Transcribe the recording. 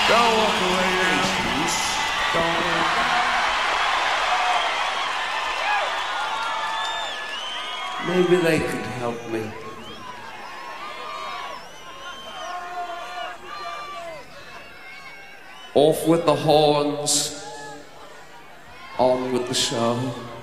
Don't walk away now. Don't. Maybe they could help me. Off with the horns, on with the show.